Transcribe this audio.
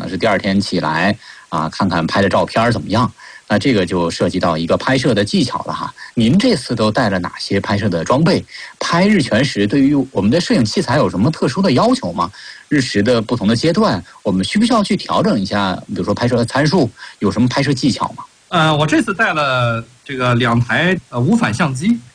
能是第二天起来看看拍的照片怎么样。那这个就涉及到一个拍摄的技巧了哈。您这次都带了哪些拍摄的装备？拍日全食对于我们的摄影器材有什么特殊的要求吗？日食的不同的阶段，我们需不需要去调整一下？比如说拍摄参数，有什么拍摄技巧吗？ 我这次带了这个2台无反相机，